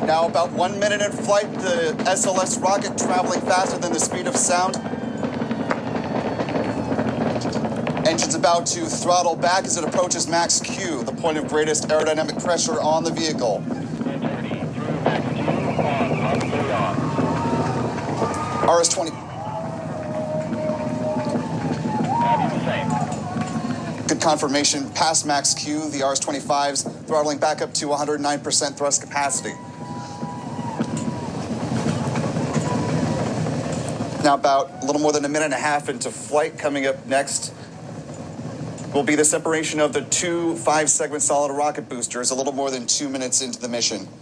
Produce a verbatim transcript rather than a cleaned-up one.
Now about one minute in flight, the S L S rocket traveling faster than the speed of sound. Engine's about to throttle back as it approaches max Q, the point of greatest aerodynamic pressure on the vehicle. R S twenty. Good confirmation past max Q. The R S twenty-five's throttling back up to one hundred nine percent thrust capacity. Now about a little more than a minute and a half into flight. Coming up next will be the separation of the two five-segment solid rocket boosters a little more than two minutes into the mission.